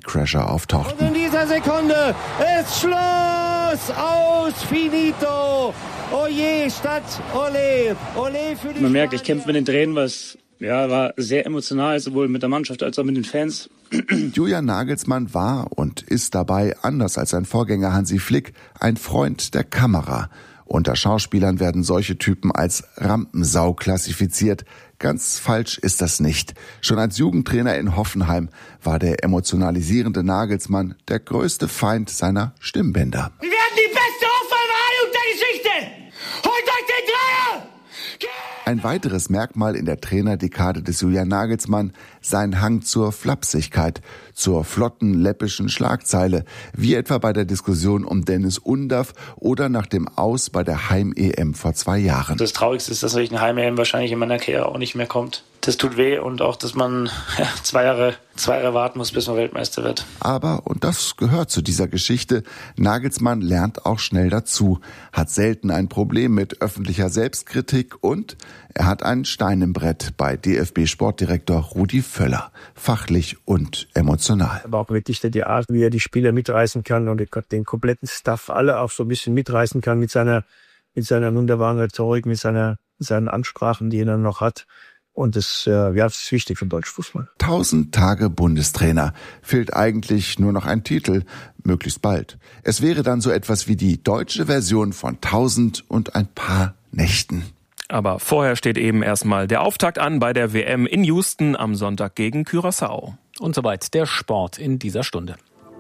Gatecrasher auftauchten. Und in dieser Sekunde ist Schluss, aus, finito. Oje, Stadt, ole, ole für die Man merkt, ich kämpfe mit den Tränen, was war sehr emotional, sowohl mit der Mannschaft als auch mit den Fans. Julian Nagelsmann war und ist dabei, anders als sein Vorgänger Hansi Flick, ein Freund der Kamera. Unter Schauspielern werden solche Typen als Rampensau klassifiziert. Ganz falsch ist das nicht. Schon als Jugendtrainer in Hoffenheim war der emotionalisierende Nagelsmann der größte Feind seiner Stimmbänder. Wir werden die beste Aufwärmung der Geschichte! Holt euch den Dreier! Ein weiteres Merkmal in der Trainerdekade des Julian Nagelsmann, sein Hang zur Flapsigkeit, zur flotten, läppischen Schlagzeile, wie etwa bei der Diskussion um Dennis Undaff oder nach dem Aus bei der Heim-EM vor 2 Jahren. Das Traurigste ist, dass eine Heim-EM wahrscheinlich in meiner Karriere auch nicht mehr kommt. Das tut weh und auch, dass man 2 Jahre warten muss, bis man Weltmeister wird. Aber, und das gehört zu dieser Geschichte, Nagelsmann lernt auch schnell dazu, hat selten ein Problem mit öffentlicher Selbstkritik und er hat einen Stein im Brett bei DFB-Sportdirektor Rudi Völler, fachlich und emotional. Aber auch wirklich die Art, wie er die Spieler mitreißen kann und den kompletten Staff alle auch so ein bisschen mitreißen kann mit seiner wunderbaren Rhetorik, mit seinen Ansprachen, die er dann noch hat. Und das ist wichtig für den deutschen Fußball. 1000 Tage Bundestrainer. Fehlt eigentlich nur noch ein Titel, möglichst bald. Es wäre dann so etwas wie die deutsche Version von 1000 und ein paar Nächten. Aber vorher steht eben erstmal der Auftakt an bei der WM in Houston am Sonntag gegen Curaçao. Und soweit der Sport in dieser Stunde.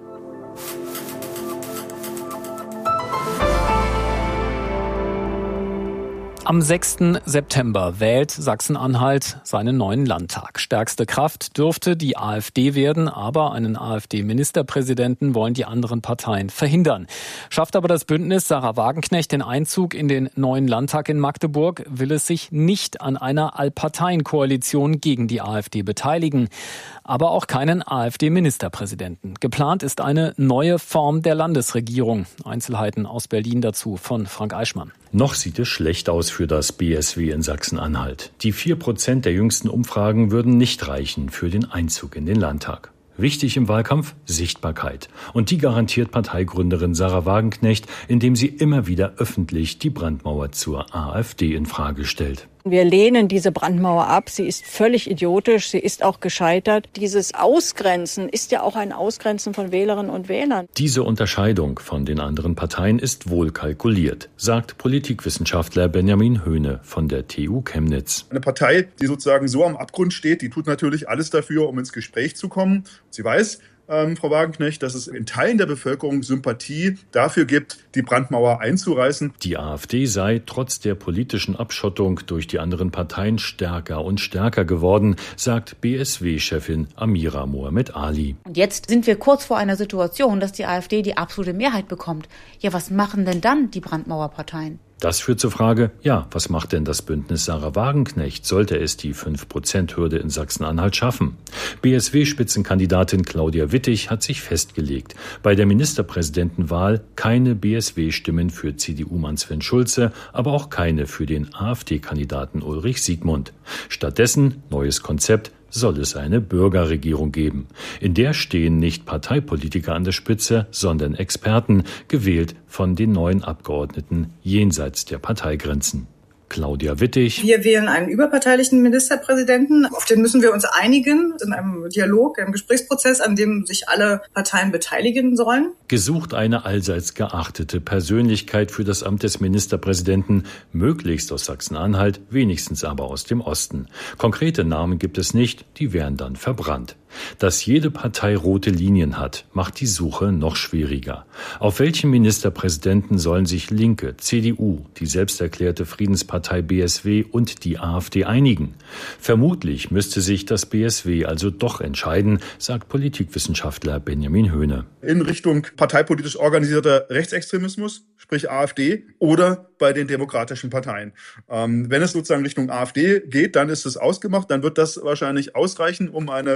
Am 6. September wählt Sachsen-Anhalt seinen neuen Landtag. Stärkste Kraft dürfte die AfD werden, aber einen AfD-Ministerpräsidenten wollen die anderen Parteien verhindern. Schafft aber das Bündnis Sarah Wagenknecht den Einzug in den neuen Landtag in Magdeburg, will es sich nicht an einer Allparteienkoalition gegen die AfD beteiligen. Aber auch keinen AfD-Ministerpräsidenten. Geplant ist eine neue Form der Landesregierung. Einzelheiten aus Berlin dazu von Frank Eichmann. Noch sieht es schlecht aus für das BSW in Sachsen-Anhalt. Die 4% der jüngsten Umfragen würden nicht reichen für den Einzug in den Landtag. Wichtig im Wahlkampf Sichtbarkeit. Und die garantiert Parteigründerin Sarah Wagenknecht, indem sie immer wieder öffentlich die Brandmauer zur AfD in Frage stellt. Wir lehnen diese Brandmauer ab. Sie ist völlig idiotisch. Sie ist auch gescheitert. Dieses Ausgrenzen ist ja auch ein Ausgrenzen von Wählerinnen und Wählern. Diese Unterscheidung von den anderen Parteien ist wohl kalkuliert, sagt Politikwissenschaftler Benjamin Höhne von der TU Chemnitz. Eine Partei, die sozusagen so am Abgrund steht, die tut natürlich alles dafür, um ins Gespräch zu kommen. Sie weiß, Frau Wagenknecht, dass es in Teilen der Bevölkerung Sympathie dafür gibt, die Brandmauer einzureißen. Die AfD sei trotz der politischen Abschottung durch die anderen Parteien stärker und stärker geworden, sagt BSW-Chefin Amira Mohamed Ali. Und jetzt sind wir kurz vor einer Situation, dass die AfD die absolute Mehrheit bekommt. Ja, was machen denn dann die Brandmauerparteien? Das führt zur Frage, was macht denn das Bündnis Sarah Wagenknecht, sollte es die 5%-Hürde in Sachsen-Anhalt schaffen? BSW-Spitzenkandidatin Claudia Wittig hat sich festgelegt, bei der Ministerpräsidentenwahl keine BSW-Stimmen für CDU-Mann Sven Schulze, aber auch keine für den AfD-Kandidaten Ulrich Siegmund. Stattdessen, neues Konzept, soll es eine Bürgerregierung geben. In der stehen nicht Parteipolitiker an der Spitze, sondern Experten, gewählt von den neuen Abgeordneten jenseits der Parteigrenzen. Claudia Wittig. Wir wählen einen überparteilichen Ministerpräsidenten. Auf den müssen wir uns einigen in einem Dialog, einem Gesprächsprozess, an dem sich alle Parteien beteiligen sollen. Gesucht eine allseits geachtete Persönlichkeit für das Amt des Ministerpräsidenten, möglichst aus Sachsen-Anhalt, wenigstens aber aus dem Osten. Konkrete Namen gibt es nicht, die wären dann verbrannt. Dass jede Partei rote Linien hat, macht die Suche noch schwieriger. Auf welchen Ministerpräsidenten sollen sich Linke, CDU, die selbsterklärte Friedenspartei BSW und die AfD einigen? Vermutlich müsste sich das BSW also doch entscheiden, sagt Politikwissenschaftler Benjamin Höhne. In Richtung parteipolitisch organisierter Rechtsextremismus, sprich AfD, oder bei den demokratischen Parteien. Wenn es sozusagen Richtung AfD geht, dann ist es ausgemacht, dann wird das wahrscheinlich ausreichen, um eine Minderheitsregierung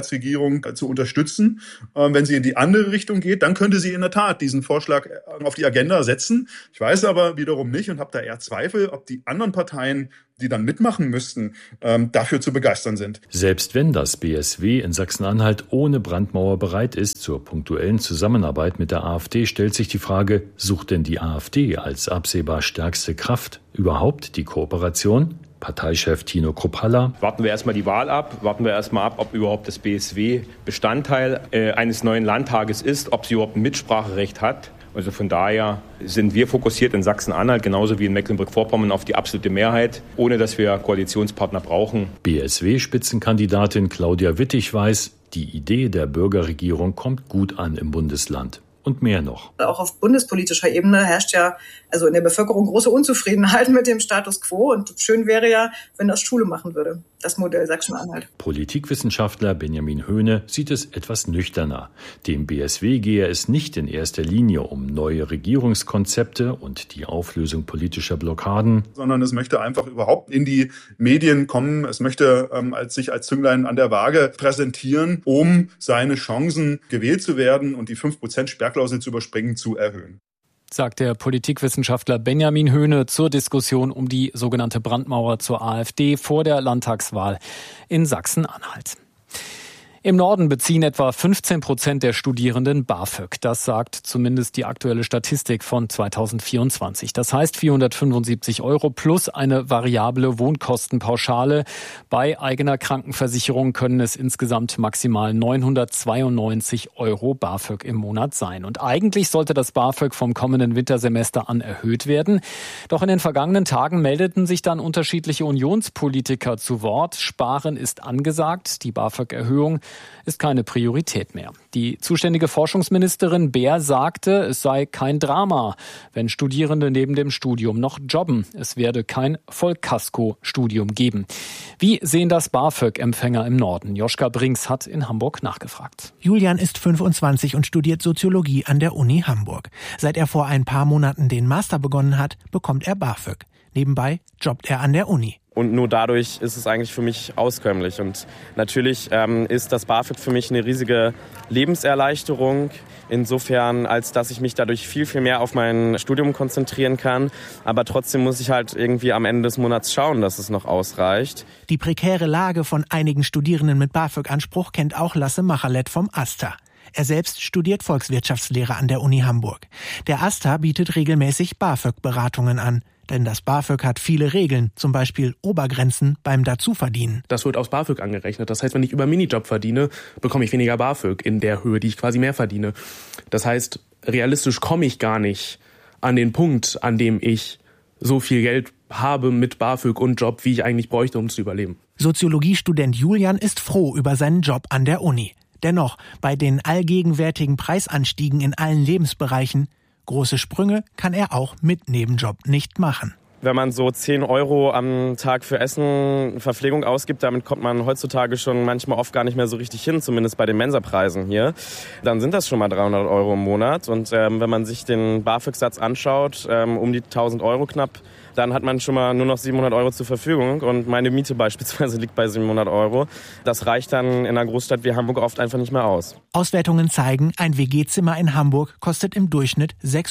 Minderheitsregierung zu unterstützen. Wenn sie in die andere Richtung geht, dann könnte sie in der Tat diesen Vorschlag auf die Agenda setzen. Ich weiß aber wiederum nicht und habe da eher Zweifel, ob die anderen Parteien, die dann mitmachen müssten, dafür zu begeistern sind. Selbst wenn das BSW in Sachsen-Anhalt ohne Brandmauer bereit ist zur punktuellen Zusammenarbeit mit der AfD, stellt sich die Frage, sucht denn die AfD als absehbar stärkste Kraft überhaupt die Kooperation? Parteichef Tino Kruppalla. Warten wir erstmal die Wahl ab, warten wir erstmal ab, ob überhaupt das BSW Bestandteil eines neuen Landtages ist, ob sie überhaupt ein Mitspracherecht hat. Also von daher sind wir fokussiert in Sachsen-Anhalt, genauso wie in Mecklenburg-Vorpommern, auf die absolute Mehrheit, ohne dass wir Koalitionspartner brauchen. BSW-Spitzenkandidatin Claudia Wittig weiß, die Idee der Bürgerregierung kommt gut an im Bundesland. Und mehr noch. Auch auf bundespolitischer Ebene herrscht ja also in der Bevölkerung große Unzufriedenheit mit dem Status quo. Und schön wäre ja, wenn das Schule machen würde, das Modell Sachsen-Anhalt. Politikwissenschaftler Benjamin Höhne sieht es etwas nüchterner. Dem BSW gehe es nicht in erster Linie um neue Regierungskonzepte und die Auflösung politischer Blockaden, sondern es möchte einfach überhaupt in die Medien kommen. Es möchte sich als Zünglein an der Waage präsentieren, um seine Chancen, gewählt zu werden und die 5% Sperrklausel zu überspringen, zu erhöhen. Sagt der Politikwissenschaftler Benjamin Höhne zur Diskussion um die sogenannte Brandmauer zur AfD vor der Landtagswahl in Sachsen-Anhalt. Im Norden beziehen etwa 15% der Studierenden BAföG. Das sagt zumindest die aktuelle Statistik von 2024. Das heißt 475 € plus eine variable Wohnkostenpauschale. Bei eigener Krankenversicherung können es insgesamt maximal 992 € BAföG im Monat sein. Und eigentlich sollte das BAföG vom kommenden Wintersemester an erhöht werden. Doch in den vergangenen Tagen meldeten sich dann unterschiedliche Unionspolitiker zu Wort. Sparen ist angesagt. Die BAföG-Erhöhung ist keine Priorität mehr. Die zuständige Forschungsministerin Beer sagte, es sei kein Drama, wenn Studierende neben dem Studium noch jobben. Es werde kein Vollkasko-Studium geben. Wie sehen das BAföG-Empfänger im Norden? Joschka Brinks hat in Hamburg nachgefragt. Julian ist 25 und studiert Soziologie an der Uni Hamburg. Seit er vor ein paar Monaten den Master begonnen hat, bekommt er BAföG. Nebenbei jobbt er an der Uni. Und nur dadurch ist es eigentlich für mich auskömmlich. Und natürlich ist das BAföG für mich eine riesige Lebenserleichterung. Insofern, als dass ich mich dadurch viel, viel mehr auf mein Studium konzentrieren kann. Aber trotzdem muss ich halt irgendwie am Ende des Monats schauen, dass es noch ausreicht. Die prekäre Lage von einigen Studierenden mit BAföG-Anspruch kennt auch Lasse Machalet vom AStA. Er selbst studiert Volkswirtschaftslehre an der Uni Hamburg. Der AStA bietet regelmäßig BAföG-Beratungen an. Denn das BAföG hat viele Regeln, zum Beispiel Obergrenzen beim Dazuverdienen. Das wird aufs BAföG angerechnet. Das heißt, wenn ich über Minijob verdiene, bekomme ich weniger BAföG in der Höhe, die ich quasi mehr verdiene. Das heißt, realistisch komme ich gar nicht an den Punkt, an dem ich so viel Geld habe mit BAföG und Job, wie ich eigentlich bräuchte, um zu überleben. Soziologiestudent Julian ist froh über seinen Job an der Uni. Dennoch, bei den allgegenwärtigen Preisanstiegen in allen Lebensbereichen, große Sprünge kann er auch mit Nebenjob nicht machen. Wenn man so 10 € am Tag für Essen, Verpflegung ausgibt, damit kommt man heutzutage schon manchmal oft gar nicht mehr so richtig hin, zumindest bei den Mensapreisen hier. Dann sind das schon mal 300 € im Monat. Und wenn man sich den BAföG-Satz anschaut, um die 1.000 € knapp, dann hat man schon mal nur noch 700 € zur Verfügung. Und meine Miete beispielsweise liegt bei 700 €. Das reicht dann in einer Großstadt wie Hamburg oft einfach nicht mehr aus. Auswertungen zeigen, ein WG-Zimmer in Hamburg kostet im Durchschnitt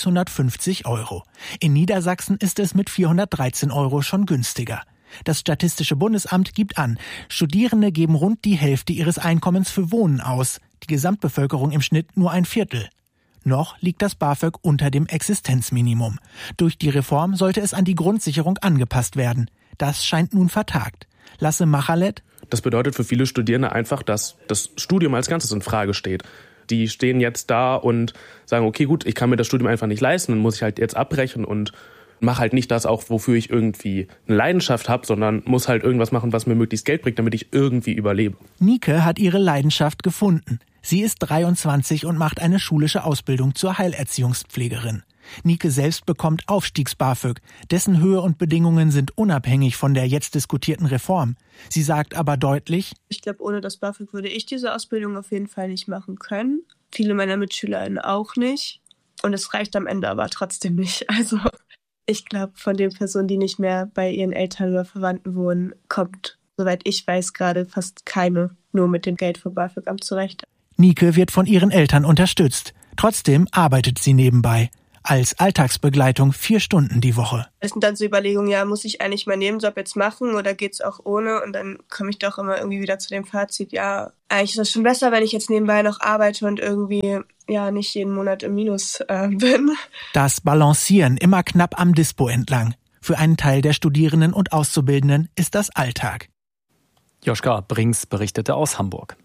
650 €. In Niedersachsen ist es mit 413 € schon günstiger. Das Statistische Bundesamt gibt an, Studierende geben rund die Hälfte ihres Einkommens für Wohnen aus, die Gesamtbevölkerung im Schnitt nur ein Viertel. Noch liegt das BAföG unter dem Existenzminimum. Durch die Reform sollte es an die Grundsicherung angepasst werden. Das scheint nun vertagt. Lasse Machalet: Das bedeutet für viele Studierende einfach, dass das Studium als Ganzes in Frage steht. Die stehen jetzt da und sagen, okay, gut, ich kann mir das Studium einfach nicht leisten, dann muss ich halt jetzt abbrechen und mache halt nicht das auch, wofür ich irgendwie eine Leidenschaft habe, sondern muss halt irgendwas machen, was mir möglichst Geld bringt, damit ich irgendwie überlebe. Nike hat ihre Leidenschaft gefunden. Sie ist 23 und macht eine schulische Ausbildung zur Heilerziehungspflegerin. Nike selbst bekommt Aufstiegs-BAföG. Dessen Höhe und Bedingungen sind unabhängig von der jetzt diskutierten Reform. Sie sagt aber deutlich: Ich glaube, ohne das BAföG würde ich diese Ausbildung auf jeden Fall nicht machen können. Viele meiner MitschülerInnen auch nicht. Und es reicht am Ende aber trotzdem nicht. Also ich glaube, von den Personen, die nicht mehr bei ihren Eltern oder Verwandten wohnen, kommt Soweit ich weiß, gerade fast keine nur mit dem Geld vom BAföG-Amt zurecht. Nike wird von ihren Eltern unterstützt. Trotzdem arbeitet sie nebenbei. Als Alltagsbegleitung 4 Stunden die Woche. Es sind dann so Überlegungen, ja, muss ich eigentlich meinen Nebenjob jetzt machen oder geht's auch ohne? Und dann komme ich doch immer irgendwie wieder zu dem Fazit, ja, eigentlich ist es schon besser, wenn ich jetzt nebenbei noch arbeite und irgendwie ja nicht jeden Monat im Minus bin. Das Balancieren immer knapp am Dispo entlang. Für einen Teil der Studierenden und Auszubildenden ist das Alltag. Joschka Brings berichtete aus Hamburg.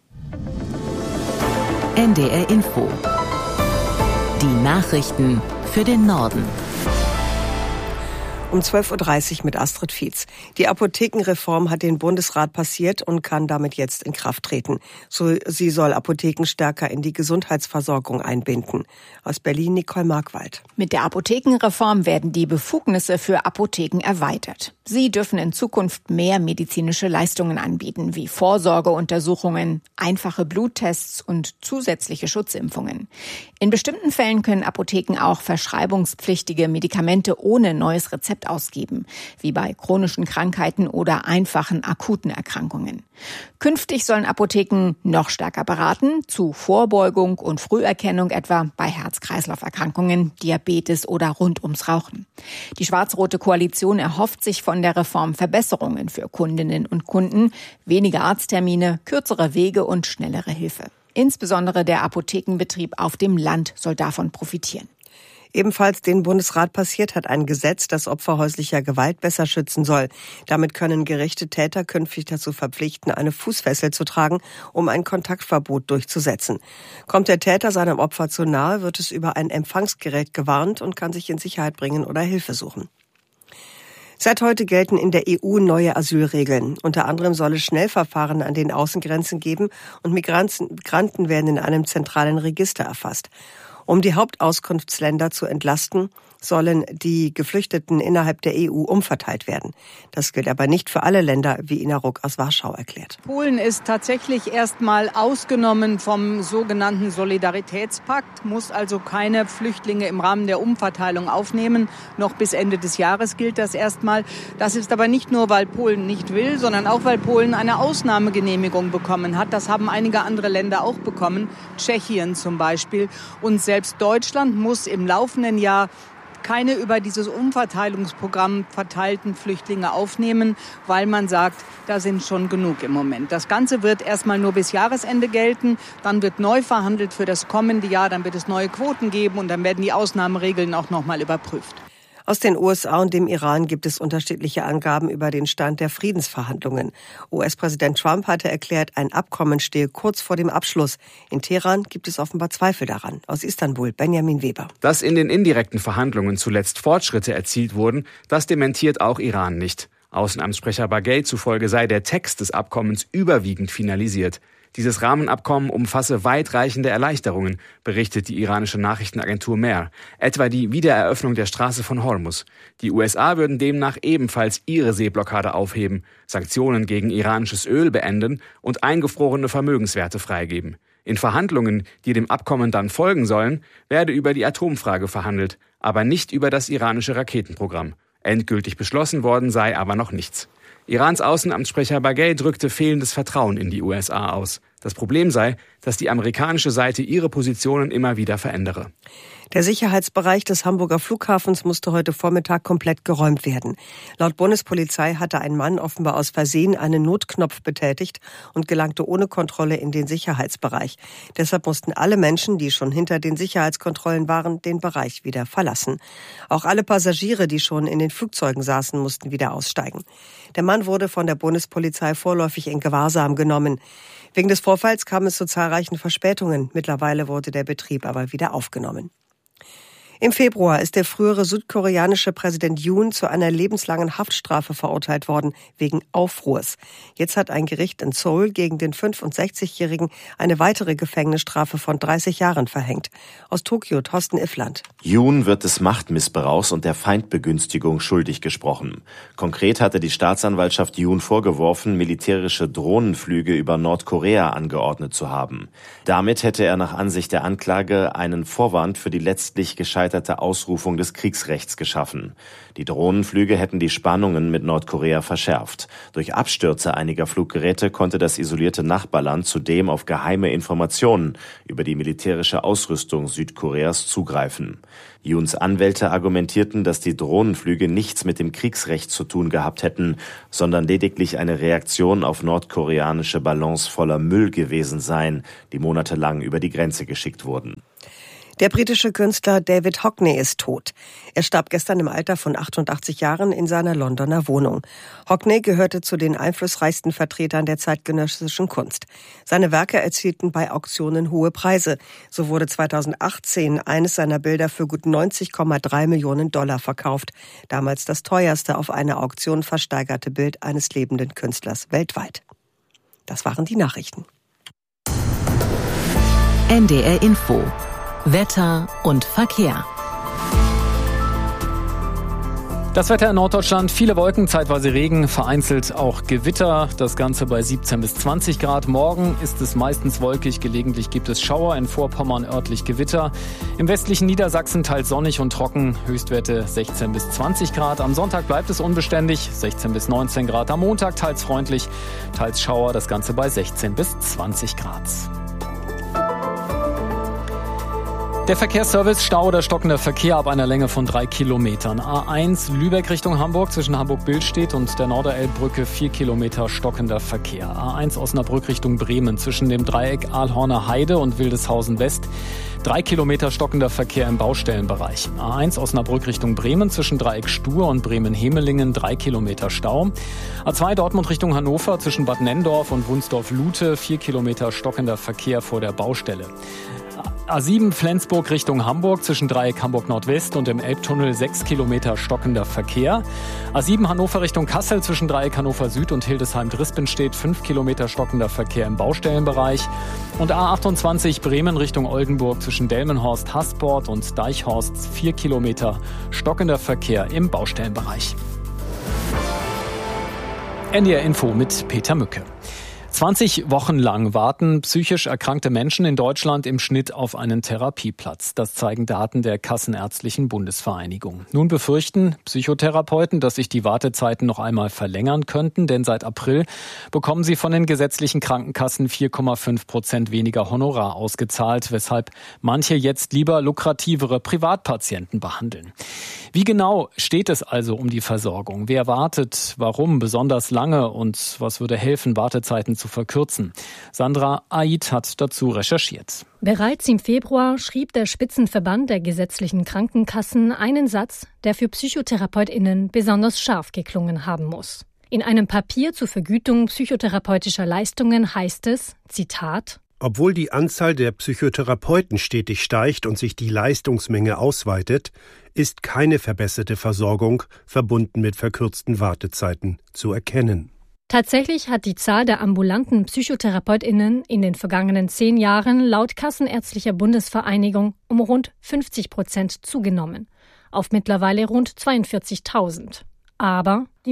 NDR Info. Die Nachrichten für den Norden. Um 12.30 Uhr mit Astrid Fietz. Die Apothekenreform hat den Bundesrat passiert und kann damit jetzt in Kraft treten. Sie soll Apotheken stärker in die Gesundheitsversorgung einbinden. Aus Berlin Nicole Markwald. Mit der Apothekenreform werden die Befugnisse für Apotheken erweitert. Sie dürfen in Zukunft mehr medizinische Leistungen anbieten, wie Vorsorgeuntersuchungen, einfache Bluttests und zusätzliche Schutzimpfungen. In bestimmten Fällen können Apotheken auch verschreibungspflichtige Medikamente ohne neues Rezept ausgeben, wie bei chronischen Krankheiten oder einfachen akuten Erkrankungen. Künftig sollen Apotheken noch stärker beraten, zu Vorbeugung und Früherkennung etwa bei Herz-Kreislauf-Erkrankungen, Diabetes oder rund ums Rauchen. Die schwarz-rote Koalition erhofft sich von der Reform Verbesserungen für Kundinnen und Kunden, weniger Arzttermine, kürzere Wege und schnellere Hilfe. Insbesondere der Apothekenbetrieb auf dem Land soll davon profitieren. Ebenfalls den Bundesrat passiert hat ein Gesetz, das Opfer häuslicher Gewalt besser schützen soll. Damit können Gerichte Täter künftig dazu verpflichten, eine Fußfessel zu tragen, um ein Kontaktverbot durchzusetzen. Kommt der Täter seinem Opfer zu nahe, wird es über ein Empfangsgerät gewarnt und kann sich in Sicherheit bringen oder Hilfe suchen. Seit heute gelten in der EU neue Asylregeln. Unter anderem soll es Schnellverfahren an den Außengrenzen geben und Migranten werden in einem zentralen Register erfasst. Um die Hauptauskunftsländer zu entlasten, sollen die Geflüchteten innerhalb der EU umverteilt werden. Das gilt aber nicht für alle Länder, wie Ina Ruck aus Warschau erklärt. Polen ist tatsächlich erstmal ausgenommen vom sogenannten Solidaritätspakt, muss also keine Flüchtlinge im Rahmen der Umverteilung aufnehmen. Noch bis Ende des Jahres gilt das erstmal. Das ist aber nicht nur, weil Polen nicht will, sondern auch, weil Polen eine Ausnahmegenehmigung bekommen hat. Das haben einige andere Länder auch bekommen, Tschechien zum Beispiel. Und selbst Deutschland muss im laufenden Jahr keine über dieses Umverteilungsprogramm verteilten Flüchtlinge aufnehmen, weil man sagt, da sind schon genug im Moment. Das Ganze wird erstmal nur bis Jahresende gelten, dann wird neu verhandelt für das kommende Jahr, dann wird es neue Quoten geben und dann werden die Ausnahmeregeln auch nochmal überprüft. Aus den USA und dem Iran gibt es unterschiedliche Angaben über den Stand der Friedensverhandlungen. US-Präsident Trump hatte erklärt, ein Abkommen stehe kurz vor dem Abschluss. In Teheran gibt es offenbar Zweifel daran. Aus Istanbul, Benjamin Weber. Dass in den indirekten Verhandlungen zuletzt Fortschritte erzielt wurden, das dementiert auch Iran nicht. Außenamtssprecher Baghei zufolge sei der Text des Abkommens überwiegend finalisiert. Dieses Rahmenabkommen umfasse weitreichende Erleichterungen, berichtet die iranische Nachrichtenagentur Mehr, etwa die Wiedereröffnung der Straße von Hormuz. Die USA würden demnach ebenfalls ihre Seeblockade aufheben, Sanktionen gegen iranisches Öl beenden und eingefrorene Vermögenswerte freigeben. In Verhandlungen, die dem Abkommen dann folgen sollen, werde über die Atomfrage verhandelt, aber nicht über das iranische Raketenprogramm. Endgültig beschlossen worden sei aber noch nichts. Irans Außenamtssprecher Baghei drückte fehlendes Vertrauen in die USA aus. Das Problem sei, dass die amerikanische Seite ihre Positionen immer wieder verändere. Der Sicherheitsbereich des Hamburger Flughafens musste heute Vormittag komplett geräumt werden. Laut Bundespolizei hatte ein Mann offenbar aus Versehen einen Notknopf betätigt und gelangte ohne Kontrolle in den Sicherheitsbereich. Deshalb mussten alle Menschen, die schon hinter den Sicherheitskontrollen waren, den Bereich wieder verlassen. Auch alle Passagiere, die schon in den Flugzeugen saßen, mussten wieder aussteigen. Der Mann wurde von der Bundespolizei vorläufig in Gewahrsam genommen. Wegen des Vorfalls kam es zu zahlreichen Verspätungen. Mittlerweile wurde der Betrieb aber wieder aufgenommen. Im Februar ist der frühere südkoreanische Präsident Yoon zu einer lebenslangen Haftstrafe verurteilt worden, wegen Aufruhrs. Jetzt hat ein Gericht in Seoul gegen den 65-Jährigen eine weitere Gefängnisstrafe von 30 Jahren verhängt. Aus Tokio, Thorsten Iffland. Yoon wird des Machtmissbrauchs und der Feindbegünstigung schuldig gesprochen. Konkret hatte die Staatsanwaltschaft Yoon vorgeworfen, militärische Drohnenflüge über Nordkorea angeordnet zu haben. Damit hätte er nach Ansicht der Anklage einen Vorwand für die letztlich gescheiterte erweiterte Ausrufung des Kriegsrechts geschaffen. Die Drohnenflüge hätten die Spannungen mit Nordkorea verschärft. Durch Abstürze einiger Fluggeräte konnte das isolierte Nachbarland zudem auf geheime Informationen über die militärische Ausrüstung Südkoreas zugreifen. Yuns Anwälte argumentierten, dass die Drohnenflüge nichts mit dem Kriegsrecht zu tun gehabt hätten, sondern lediglich eine Reaktion auf nordkoreanische Ballons voller Müll gewesen seien, die monatelang über die Grenze geschickt wurden. Der britische Künstler David Hockney ist tot. Er starb gestern im Alter von 88 Jahren in seiner Londoner Wohnung. Hockney gehörte zu den einflussreichsten Vertretern der zeitgenössischen Kunst. Seine Werke erzielten bei Auktionen hohe Preise. So wurde 2018 eines seiner Bilder für gut $90,3 Millionen verkauft. Damals das teuerste auf einer Auktion versteigerte Bild eines lebenden Künstlers weltweit. Das waren die Nachrichten. NDR Info. Wetter und Verkehr. Das Wetter in Norddeutschland, viele Wolken, zeitweise Regen, vereinzelt auch Gewitter. Das Ganze bei 17 bis 20 Grad. Morgen ist es meistens wolkig, gelegentlich gibt es Schauer, in Vorpommern örtlich Gewitter. Im westlichen Niedersachsen teils sonnig und trocken, Höchstwerte 16 bis 20 Grad. Am Sonntag bleibt es unbeständig, 16 bis 19 Grad. Am Montag teils freundlich, teils Schauer, das Ganze bei 16 bis 20 Grad. Der Verkehrsservice, Stau oder stockender Verkehr ab einer Länge von 3 Kilometern. A1 Lübeck Richtung Hamburg zwischen Hamburg-Billstedt und der Norderelbbrücke 4 Kilometer stockender Verkehr. A1 Osnabrück Richtung Bremen zwischen dem Dreieck Aalhorner Heide und Wildeshausen West 3 Kilometer stockender Verkehr im Baustellenbereich. A1 Osnabrück Richtung Bremen zwischen Dreieck Stur und Bremen-Hemelingen 3 Kilometer Stau. A2 Dortmund Richtung Hannover zwischen Bad Nenndorf und Wunsdorf-Lute 4 Kilometer stockender Verkehr vor der Baustelle. A7 Flensburg Richtung Hamburg zwischen Dreieck Hamburg Nordwest und dem Elbtunnel 6 Kilometer stockender Verkehr. A7 Hannover Richtung Kassel zwischen Dreieck Hannover Süd und Hildesheim-Drispenstedt 5 Kilometer stockender Verkehr im Baustellenbereich. Und A28 Bremen Richtung Oldenburg zwischen Delmenhorst Hasport und Deichhorst 4 Kilometer stockender Verkehr im Baustellenbereich. NDR Info mit Peter Mücke. 20 Wochen lang warten psychisch erkrankte Menschen in Deutschland im Schnitt auf einen Therapieplatz. Das zeigen Daten der Kassenärztlichen Bundesvereinigung. Nun befürchten Psychotherapeuten, dass sich die Wartezeiten noch einmal verlängern könnten, denn seit April bekommen sie von den gesetzlichen Krankenkassen 4,5% weniger Honorar ausgezahlt, weshalb manche jetzt lieber lukrativere Privatpatienten behandeln. Wie genau steht es also um die Versorgung? Wer wartet? Warum besonders lange? Und was würde helfen, Wartezeiten zu verkürzen? Sandra Aid hat dazu recherchiert. Bereits im Februar schrieb der Spitzenverband der gesetzlichen Krankenkassen einen Satz, der für PsychotherapeutInnen besonders scharf geklungen haben muss. In einem Papier zur Vergütung psychotherapeutischer Leistungen heißt es, Zitat, obwohl die Anzahl der Psychotherapeuten stetig steigt und sich die Leistungsmenge ausweitet, ist keine verbesserte Versorgung, verbunden mit verkürzten Wartezeiten, zu erkennen. Tatsächlich hat die Zahl der ambulanten PsychotherapeutInnen in den vergangenen 10 Jahren laut Kassenärztlicher Bundesvereinigung um rund 50% zugenommen, auf mittlerweile rund 42.000. Aber die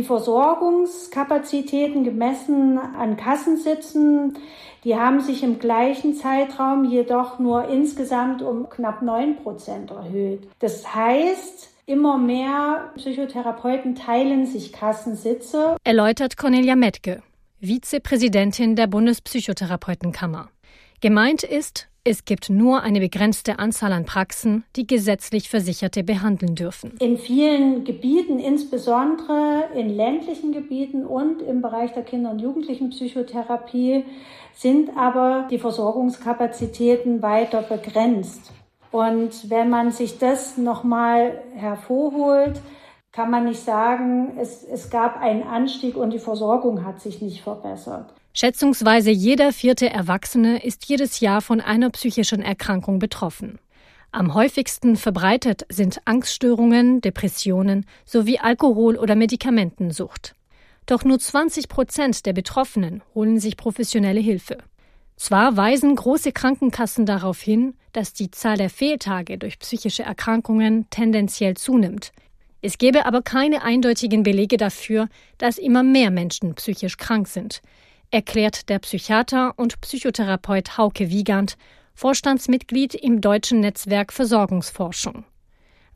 Versorgungskapazitäten gemessen an Kassensitzen, die haben sich im gleichen Zeitraum jedoch nur insgesamt um knapp 9% erhöht. Das heißt, immer mehr Psychotherapeuten teilen sich Kassensitze, erläutert Cornelia Metke, Vizepräsidentin der Bundespsychotherapeutenkammer. Gemeint ist, es gibt nur eine begrenzte Anzahl an Praxen, die gesetzlich Versicherte behandeln dürfen. In vielen Gebieten, insbesondere in ländlichen Gebieten und im Bereich der Kinder- und Jugendlichenpsychotherapie, sind aber die Versorgungskapazitäten weiter begrenzt. Und wenn man sich das nochmal hervorholt, kann man nicht sagen, es gab einen Anstieg und die Versorgung hat sich nicht verbessert. Schätzungsweise jeder 4. Erwachsene ist jedes Jahr von einer psychischen Erkrankung betroffen. Am häufigsten verbreitet sind Angststörungen, Depressionen sowie Alkohol- oder Medikamentensucht. Doch nur 20% der Betroffenen holen sich professionelle Hilfe. Zwar weisen große Krankenkassen darauf hin, dass die Zahl der Fehltage durch psychische Erkrankungen tendenziell zunimmt. Es gäbe aber keine eindeutigen Belege dafür, dass immer mehr Menschen psychisch krank sind, erklärt der Psychiater und Psychotherapeut Hauke Wiegand, Vorstandsmitglied im Deutschen Netzwerk Versorgungsforschung.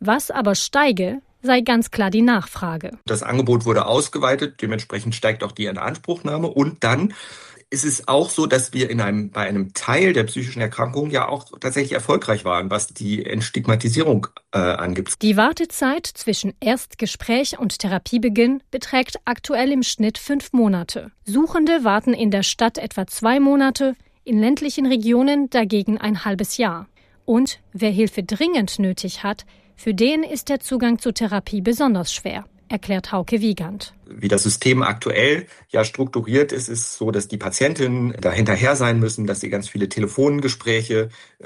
Was aber steige, sei ganz klar die Nachfrage. Das Angebot wurde ausgeweitet, dementsprechend steigt auch die Inanspruchnahme. Und dann ist es auch so, dass wir bei einem Teil der psychischen Erkrankungen ja auch tatsächlich erfolgreich waren, was die Entstigmatisierung angeht. Die Wartezeit zwischen Erstgespräch und Therapiebeginn beträgt aktuell im Schnitt 5 Monate. Suchende warten in der Stadt etwa 2 Monate, in ländlichen Regionen dagegen ein halbes Jahr. Und wer Hilfe dringend nötig hat, für den ist der Zugang zur Therapie besonders schwer, erklärt Hauke Wiegand. Wie das System aktuell ja strukturiert ist, ist so, dass die Patientinnen da hinterher sein müssen, dass sie ganz viele Telefongespräche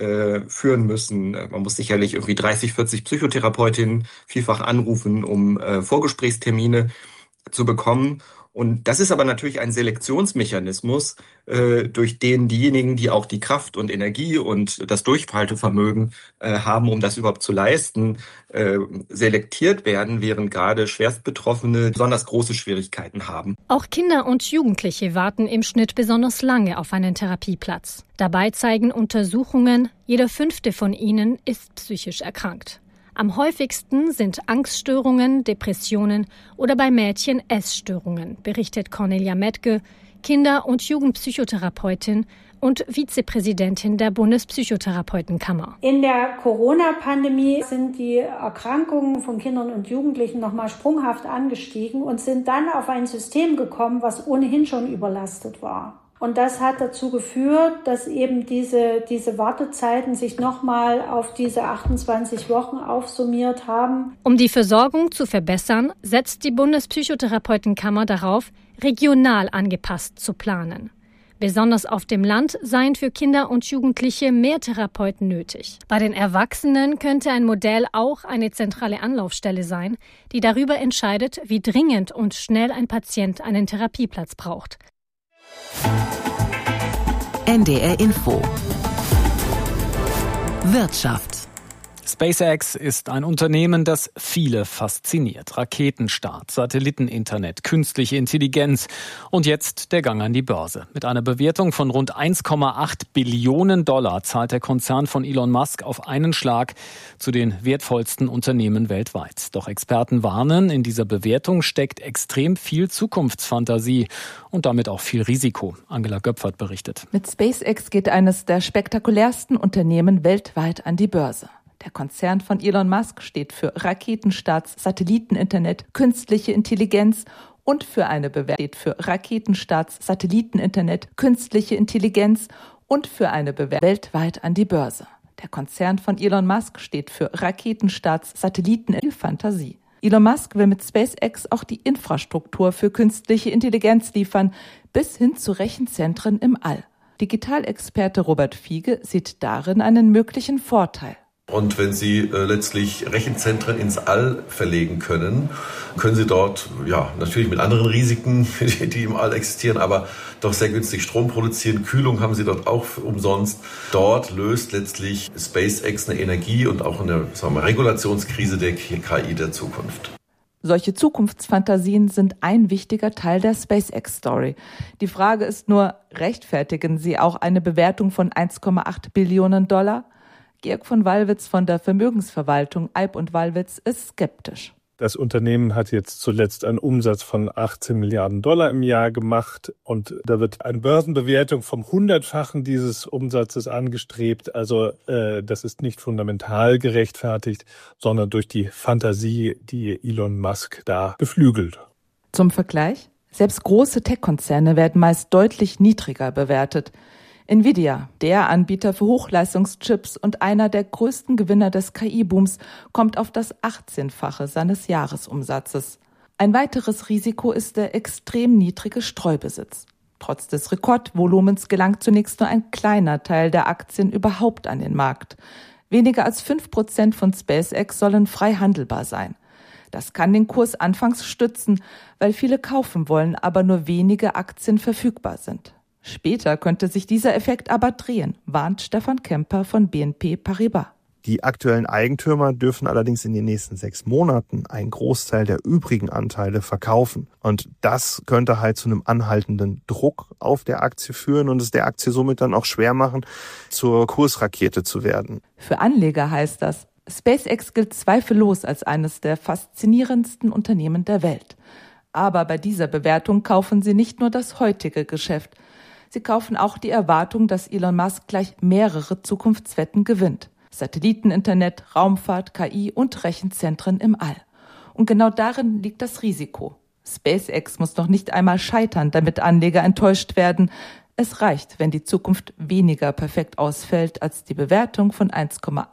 führen müssen. Man muss sicherlich irgendwie 30, 40 Psychotherapeutinnen vielfach anrufen, um Vorgesprächstermine zu bekommen. Und das ist aber natürlich ein Selektionsmechanismus, durch den diejenigen, die auch die Kraft und Energie und das Durchhaltevermögen haben, um das überhaupt zu leisten, selektiert werden, während gerade Schwerstbetroffene besonders große Schwierigkeiten haben. Auch Kinder und Jugendliche warten im Schnitt besonders lange auf einen Therapieplatz. Dabei zeigen Untersuchungen, jeder 5. von ihnen ist psychisch erkrankt. Am häufigsten sind Angststörungen, Depressionen oder bei Mädchen Essstörungen, berichtet Cornelia Metke, Kinder- und Jugendpsychotherapeutin und Vizepräsidentin der Bundespsychotherapeutenkammer. In der Corona-Pandemie sind die Erkrankungen von Kindern und Jugendlichen nochmal sprunghaft angestiegen und sind dann auf ein System gekommen, was ohnehin schon überlastet war. Und das hat dazu geführt, dass eben diese Wartezeiten sich nochmal auf diese 28 Wochen aufsummiert haben. Um die Versorgung zu verbessern, setzt die Bundespsychotherapeutenkammer darauf, regional angepasst zu planen. Besonders auf dem Land seien für Kinder und Jugendliche mehr Therapeuten nötig. Bei den Erwachsenen könnte ein Modell auch eine zentrale Anlaufstelle sein, die darüber entscheidet, wie dringend und schnell ein Patient einen Therapieplatz braucht. NDR Info Wirtschaft. SpaceX ist ein Unternehmen, das viele fasziniert. Raketenstart, Satelliteninternet, künstliche Intelligenz und jetzt der Gang an die Börse. Mit einer Bewertung von rund 1,8 Billionen Dollar zahlt der Konzern von Elon Musk auf einen Schlag zu den wertvollsten Unternehmen weltweit. Doch Experten warnen, in dieser Bewertung steckt extrem viel Zukunftsfantasie und damit auch viel Risiko. Angela Göpfert berichtet. Mit SpaceX geht eines der spektakulärsten Unternehmen weltweit an die Börse. Der Konzern von Elon Musk steht für Raketenstarts, Satelliteninternet, künstliche Intelligenz und für eine Bewertung weltweit an die Börse. Der Konzern von Elon Musk steht für Raketenstarts, Fantasie. Elon Musk will mit SpaceX auch die Infrastruktur für künstliche Intelligenz liefern, bis hin zu Rechenzentren im All. Digitalexperte Robert Fiege sieht darin einen möglichen Vorteil. Und wenn Sie letztlich Rechenzentren ins All verlegen können, können Sie dort, ja, natürlich mit anderen Risiken, die im All existieren, aber doch sehr günstig Strom produzieren. Kühlung haben Sie dort auch umsonst. Dort löst letztlich SpaceX eine Energie- und auch eine, Regulationskrise der KI der Zukunft. Solche Zukunftsfantasien sind ein wichtiger Teil der SpaceX-Story. Die Frage ist nur, rechtfertigen sie auch eine Bewertung von 1,8 Billionen Dollar? Georg von Wallwitz von der Vermögensverwaltung Eib und Wallwitz ist skeptisch. Das Unternehmen hat jetzt zuletzt einen Umsatz von 18 Milliarden Dollar im Jahr gemacht und da wird eine Börsenbewertung vom 100-fachen dieses Umsatzes angestrebt. Also das ist nicht fundamental gerechtfertigt, sondern durch die Fantasie, die Elon Musk da beflügelt. Zum Vergleich: Selbst große Tech-Konzerne werden meist deutlich niedriger bewertet. Nvidia, der Anbieter für Hochleistungschips und einer der größten Gewinner des KI-Booms, kommt auf das 18-fache seines Jahresumsatzes. Ein weiteres Risiko ist der extrem niedrige Streubesitz. Trotz des Rekordvolumens gelangt zunächst nur ein kleiner Teil der Aktien überhaupt an den Markt. Weniger als 5% von SpaceX sollen frei handelbar sein. Das kann den Kurs anfangs stützen, weil viele kaufen wollen, aber nur wenige Aktien verfügbar sind. Später könnte sich dieser Effekt aber drehen, warnt Stefan Kemper von BNP Paribas. Die aktuellen Eigentümer dürfen allerdings in den nächsten 6 Monaten einen Großteil der übrigen Anteile verkaufen. Und das könnte halt zu einem anhaltenden Druck auf der Aktie führen und es der Aktie somit dann auch schwer machen, zur Kursrakete zu werden. Für Anleger heißt das, SpaceX gilt zweifellos als eines der faszinierendsten Unternehmen der Welt. Aber bei dieser Bewertung kaufen sie nicht nur das heutige Geschäft. Sie kaufen auch die Erwartung, dass Elon Musk gleich mehrere Zukunftswetten gewinnt. Satelliteninternet, Raumfahrt, KI und Rechenzentren im All. Und genau darin liegt das Risiko. SpaceX muss noch nicht einmal scheitern, damit Anleger enttäuscht werden. Es reicht, wenn die Zukunft weniger perfekt ausfällt als die Bewertung von 1,8